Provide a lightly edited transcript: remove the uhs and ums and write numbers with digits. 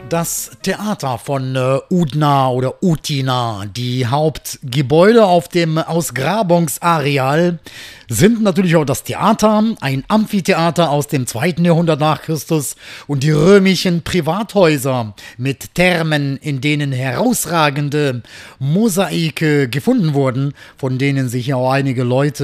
Das Theater von Udna oder Utina, die Hauptgebäude auf dem Ausgrabungsareal, sind natürlich auch das Theater, ein Amphitheater aus dem 2. Jahrhundert nach Christus und die römischen Privathäuser mit Thermen, in denen herausragende Mosaike gefunden wurden, von denen sich auch einige Leute